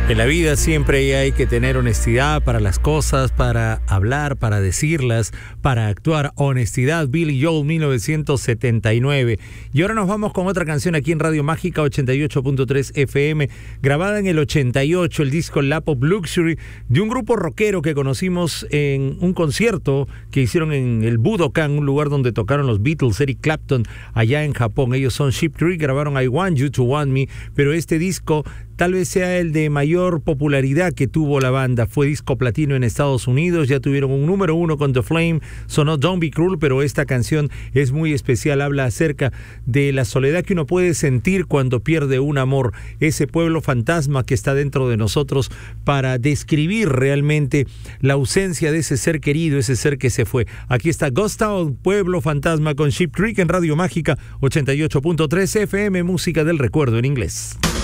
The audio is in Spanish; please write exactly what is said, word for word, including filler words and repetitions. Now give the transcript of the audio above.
En la vida siempre hay que tener honestidad para las cosas, para hablar, para decirlas, para actuar. Honestidad, Billy Joel, mil novecientos setenta y nueve. Y ahora nos vamos con otra canción aquí en Radio Mágica ochenta y ocho punto tres F M, grabada en el ochenta y ocho, el disco Lap of Luxury, de un grupo rockero que conocimos en un concierto que hicieron en el Budokan, un lugar donde tocaron los Beatles, Eric Clapton, allá en Japón. Ellos son Sheep Tree, grabaron I Want You to Want Me, pero este disco tal vez sea el de mayor popularidad que tuvo la banda. Fue disco platino en Estados Unidos, ya tuvieron un número uno con The Flame, sonó Don't Be Cruel, pero esta canción es muy especial, habla acerca de la soledad que uno puede sentir cuando pierde un amor, ese pueblo fantasma que está dentro de nosotros, para describir realmente la ausencia de ese ser querido, ese ser que se fue. Aquí está Ghost Town, Pueblo Fantasma, con Sheep Creek en Radio Mágica ochenta y ocho punto tres F M, música del recuerdo en inglés.